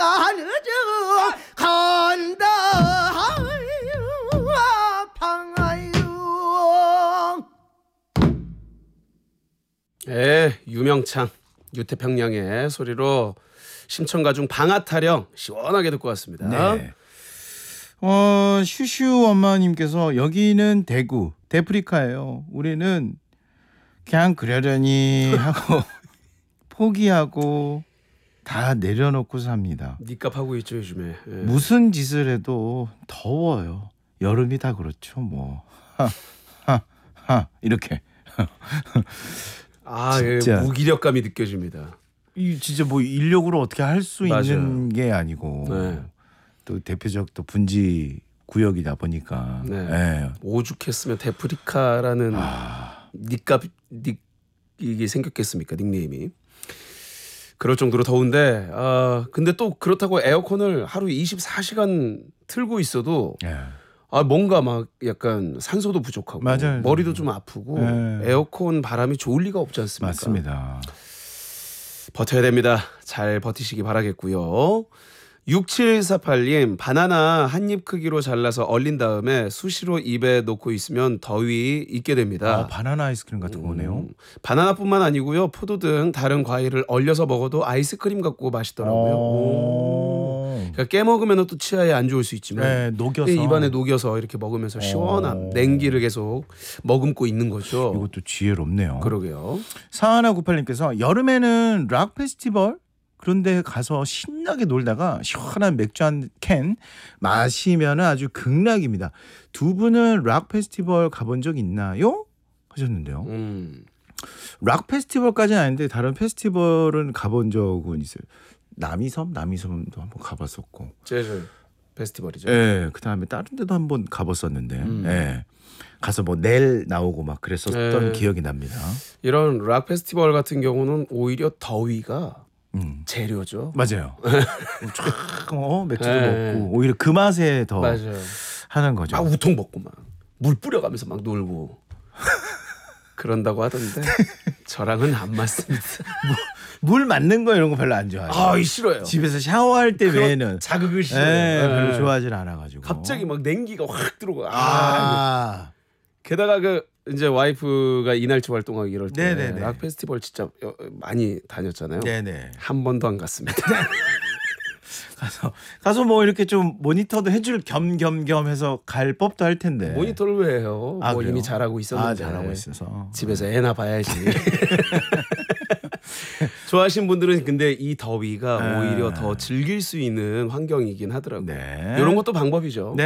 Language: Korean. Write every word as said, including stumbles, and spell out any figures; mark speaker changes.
Speaker 1: 내가 늦어 간다 방아유.
Speaker 2: 예, 유명창 유태평양의 소리로 심청가 중 방아타령 시원하게 듣고 왔습니다.
Speaker 3: 네. 어, 슈슈 엄마님께서 여기는 대구 데프리카예요. 우리는 그냥 그러려니 하고 포기하고 다 내려놓고 삽니다.
Speaker 2: 니값 하고 있죠 요즘에. 예.
Speaker 3: 무슨 짓을 해도 더워요. 여름이 다 그렇죠 뭐. 하하하 이렇게.
Speaker 2: 아, 예,
Speaker 3: 진짜.
Speaker 2: 무기력감이 느껴집니다.
Speaker 3: 이 진짜 뭐 인력으로 어떻게 할 수 있는 게 아니고
Speaker 2: 네.
Speaker 3: 또 대표적 또 분지 구역이다 보니까.
Speaker 2: 네.
Speaker 3: 네.
Speaker 2: 오죽했으면 데프리카라는
Speaker 3: 아,
Speaker 2: 닉값 닉 이게 생겼겠습니까 닉네임이. 그럴 정도로 더운데 아 근데 또 그렇다고 에어컨을 하루 이십사 시간 틀고 있어도
Speaker 3: 예.
Speaker 2: 아 뭔가 막 약간 산소도 부족하고
Speaker 3: 맞아요.
Speaker 2: 머리도 좀 아프고
Speaker 3: 네.
Speaker 2: 에어컨 바람이 좋을 리가 없지 않습니까?
Speaker 3: 맞습니다.
Speaker 2: 버텨야 됩니다. 잘 버티시기 바라겠고요. 육칠사팔 님 바나나 한 입 크기로 잘라서 얼린 다음에 수시로 입에 넣고 있으면 더위 잊게 됩니다.
Speaker 3: 아, 바나나 아이스크림 같은 거네요.
Speaker 2: 음, 바나나뿐만 아니고요. 포도 등 다른 과일을 얼려서 먹어도 아이스크림 같고 맛있더라고요. 오. 그러니까 깨먹으면 또 치아에 안 좋을 수 있지만
Speaker 3: 네, 녹여서
Speaker 2: 입안에 녹여서 이렇게 먹으면서 시원함,
Speaker 3: 오.
Speaker 2: 냉기를 계속 머금고 있는 거죠.
Speaker 3: 이것도 지혜롭네요.
Speaker 2: 그러게요.
Speaker 3: 사하나구팔님께서 여름에는 락 페스티벌 그런데 가서 신나게 놀다가 시원한 맥주 한 캔 마시면 아주 극락입니다. 두 분은 락 페스티벌 가본 적 있나요? 하셨는데요.
Speaker 2: 음.
Speaker 3: 락 페스티벌까지는 아닌데 다른 페스티벌은 가본 적은 있어요. 남이섬? 남이섬도 한번 가봤었고.
Speaker 2: 재즈 페스티벌이죠.
Speaker 3: 예, 그 다음에 다른 데도 한번 가봤었는데,
Speaker 2: 음.
Speaker 3: 예. 가서 뭐 넬 나오고 막 그랬었던
Speaker 2: 네.
Speaker 3: 기억이 납니다.
Speaker 2: 이런 락 페스티벌 같은 경우는 오히려 더위가
Speaker 3: 음.
Speaker 2: 재료죠.
Speaker 3: 맞아요. 쫙 어, 맥주도
Speaker 2: 네.
Speaker 3: 먹고 오히려 그 맛에 더
Speaker 2: 맞아요.
Speaker 3: 하는 거죠.
Speaker 2: 막 우통 먹고 막 물 뿌려가면서 막 놀고 그런다고 하던데 저랑은 안 맞습니다.
Speaker 3: 물 맞는 거 이런 거 별로 안 좋아해요.
Speaker 2: 아, 이 싫어요.
Speaker 3: 집에서 샤워할 때
Speaker 2: 그런
Speaker 3: 외에는
Speaker 2: 자극을 싫어요.
Speaker 3: 예, 별로
Speaker 2: 예.
Speaker 3: 좋아하진 않아가지고.
Speaker 2: 갑자기 막 냉기가 확 들어가. 아,
Speaker 3: 아,
Speaker 2: 게다가 그 이제 와이프가 이날치 활동하기 이럴 때
Speaker 3: 네네네.
Speaker 2: 락 페스티벌 진짜 여- 많이 다녔잖아요.
Speaker 3: 네네.
Speaker 2: 한 번도 안 갔습니다.
Speaker 3: 가서 가서 뭐 이렇게 좀 모니터도 해줄 겸 겸 겸 해서 갈 법도 할 텐데.
Speaker 2: 모니터를 왜 해요?
Speaker 3: 아,
Speaker 2: 뭐
Speaker 3: 그래요?
Speaker 2: 이미 잘하고 있었는데.
Speaker 3: 아, 잘하고 있어서.
Speaker 2: 집에서 해나 봐야지. 좋아하시는 분들은 근데 이 더위가
Speaker 3: 네.
Speaker 2: 오히려 더 즐길 수 있는 환경이긴 하더라고요.
Speaker 3: 네.
Speaker 2: 이런 것도 방법이죠.
Speaker 3: 네.